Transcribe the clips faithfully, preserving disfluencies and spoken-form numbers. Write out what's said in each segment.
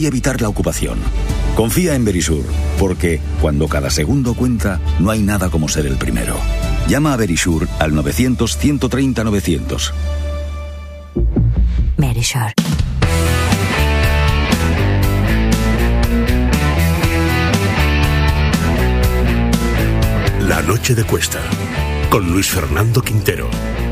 y evitar la ocupación. Confía en Verisur, porque cuando cada segundo cuenta, no hay nada como ser el primero. Llama a Verisur al novecientos, ciento treinta, novecientos. Verisur. La noche de Cuesta, con Luis Fernando Quintero.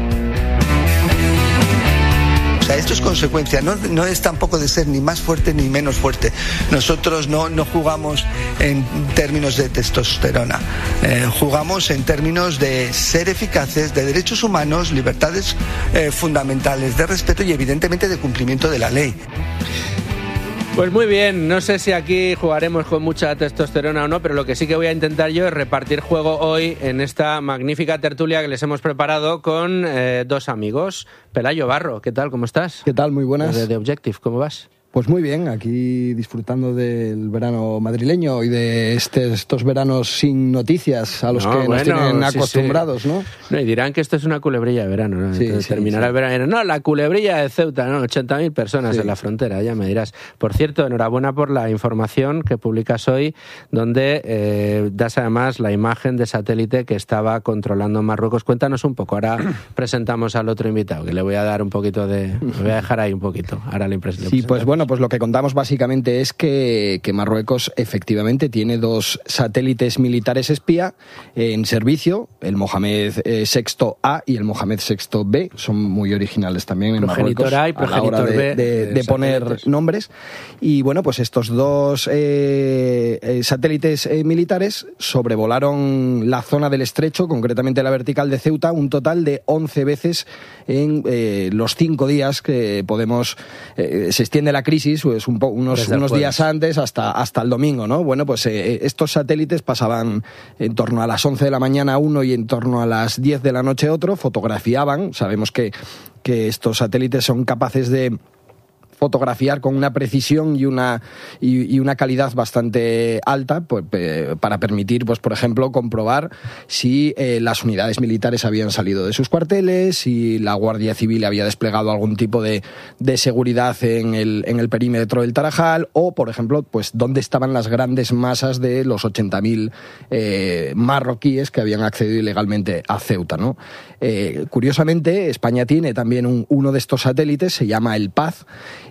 O sea, esto es consecuencia, no, no es tampoco de ser ni más fuerte ni menos fuerte. Nosotros no, no jugamos en términos de testosterona, eh, jugamos en términos de ser eficaces, de derechos humanos, libertades eh, fundamentales, de respeto y evidentemente de cumplimiento de la ley. Pues muy bien, no sé si aquí jugaremos con mucha testosterona o no, pero lo que sí que voy a intentar yo es repartir juego hoy en esta magnífica tertulia que les hemos preparado con eh, dos amigos. Pelayo Barro, ¿qué tal? ¿Cómo estás? ¿Qué tal? Muy buenas. De The Objective, ¿cómo vas? Pues muy bien, aquí disfrutando del verano madrileño y de este, estos veranos sin noticias a los no, que bueno, nos tienen acostumbrados, sí, sí. ¿no? No, y dirán que esto es una culebrilla de verano, ¿no? Sí, sí, terminará sí. el verano. No, la culebrilla de Ceuta, ¿no? ochenta mil personas sí. en la frontera, ya me dirás. Por cierto, enhorabuena por la información que publicas hoy, donde eh, das además la imagen de satélite que estaba controlando Marruecos. Cuéntanos un poco, ahora presentamos al otro invitado, que le voy a dar un poquito de... Me voy a dejar ahí un poquito, ahora le impresión. Sí, pues bueno, Bueno, pues lo que contamos básicamente es que, que Marruecos efectivamente tiene dos satélites militares espía en servicio, el Mohamed eh, sexto A y el Mohamed sexto B, son muy originales también en progenitor Marruecos A y a la hora de, B de, de poner nombres. Y bueno, pues estos dos eh, eh, satélites eh, militares sobrevolaron la zona del estrecho, concretamente la vertical de Ceuta, un total de once veces en eh, los cinco días que podemos... Eh, se extiende la crisis, pues un po- unos, unos días antes hasta, hasta el domingo, ¿no? Bueno, pues eh, estos satélites pasaban en torno a las once de la mañana uno y en torno a las diez de la noche otro, fotografiaban, sabemos que, que estos satélites son capaces de fotografiar con una precisión y una y, y una calidad bastante alta, pues, eh, para permitir, pues por ejemplo, comprobar si eh, las unidades militares habían salido de sus cuarteles, si la Guardia Civil había desplegado algún tipo de, de seguridad en el, en el perímetro del Tarajal, o, por ejemplo, pues dónde estaban las grandes masas de los ochenta mil eh, marroquíes que habían accedido ilegalmente a Ceuta, ¿no? Eh, curiosamente, España tiene también un, uno de estos satélites, se llama el Paz,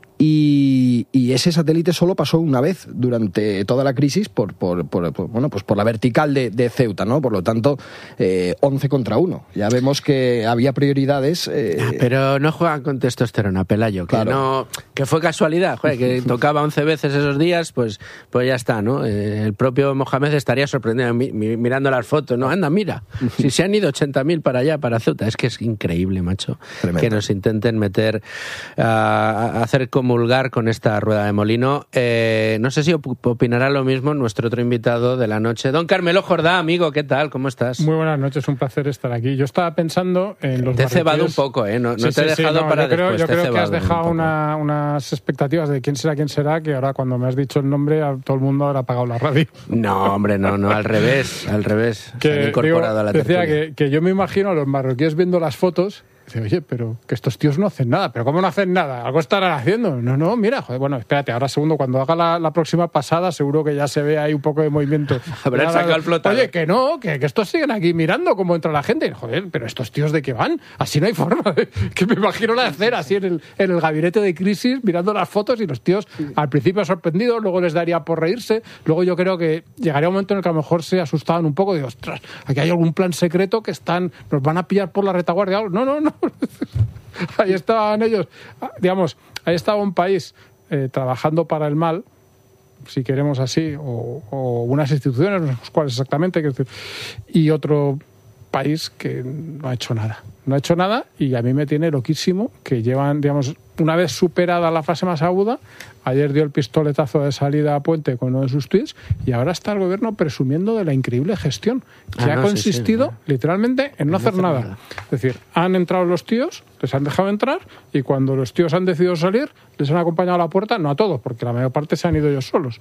Y, y ese satélite solo pasó una vez durante toda la crisis por, por, por, por bueno, pues por la vertical de, de Ceuta, ¿no? Por lo tanto, eh, once contra uno. Ya vemos que había prioridades. Eh... Pero no juegan con testosterona, Pelayo, que claro. no, que fue casualidad, joder, que tocaba once veces esos días, pues, pues ya está, ¿no? Eh, el propio Mohamed estaría sorprendido mi, mi, mirando las fotos, ¿no? Anda, mira, si se han ido ochenta mil para allá, para Ceuta. Es que es increíble, macho, Tremendo. Que nos intenten meter a, a hacer como comulgar con esta rueda de molino. Eh, no sé si op- opinará lo mismo nuestro otro invitado de la noche, don Carmelo Jordá, amigo, ¿qué tal? ¿Cómo estás? Muy buenas noches, un placer estar aquí. Yo estaba pensando en los Te he cebado un poco, ¿eh? No, no sí, te he sí, dejado sí, no, para yo creo, después. Yo te creo que has dejado un una, unas expectativas de quién será, quién será, que ahora cuando me has dicho el nombre, a todo el mundo habrá apagado la radio. No, hombre, no, no, al revés, al revés. Que, Se han incorporado digo, a la decía tertulia. que, que yo me imagino a los marroquíes viendo las fotos. Dice, oye, pero que estos tíos no hacen nada. ¿Pero cómo no hacen nada? ¿Algo estarán haciendo? No, no, mira, joder, bueno, espérate, ahora segundo, cuando haga la, la próxima pasada, seguro que ya se ve ahí un poco de movimiento. Habrán sacado el flotador. Oye, que no, que, que estos siguen aquí mirando cómo entra la gente. Joder, pero ¿estos tíos de qué van? Así no hay forma. De, que me imagino la escena así en el, en el gabinete de crisis, mirando las fotos y los tíos al principio sorprendidos, luego les daría por reírse. Luego yo creo que llegaría un momento en el que a lo mejor se asustaban un poco de, ostras, aquí hay algún plan secreto que están, nos van a pillar por la retaguardia. No, no, no. Ahí estaban ellos, digamos, ahí estaba un país eh, trabajando para el mal, si queremos así, o, o unas instituciones, no sé cuáles exactamente, quiero decir, y otro país que no ha hecho nada. No ha hecho nada y a mí me tiene loquísimo que llevan, digamos, una vez superada la fase más aguda, ayer dio el pistoletazo de salida a Puente con uno de sus tweets y ahora está el gobierno presumiendo de la increíble gestión que ah, ha no, consistido sí, sí, literalmente en no, no hacer, hacer nada. nada. Es decir, han entrado los tíos, les han dejado entrar y cuando los tíos han decidido salir, les han acompañado a la puerta, no a todos, porque la mayor parte se han ido ellos solos.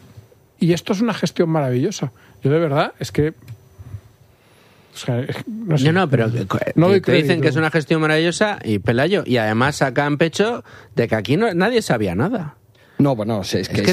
Y esto es una gestión maravillosa. Yo de verdad, es que O sea, no, sé, no, no, pero no te, te dicen que es una gestión maravillosa y Pelayo, y además sacan pecho de que aquí no, nadie sabía nada. No, bueno, es que, Es que